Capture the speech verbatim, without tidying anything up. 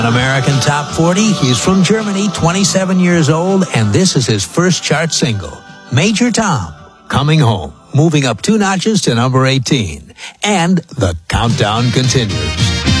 American Top forty. He's from Germany, twenty-seven years old, and this is his first chart single, Major Tom, Coming Home, moving up two notches to number eighteen. And the countdown continues.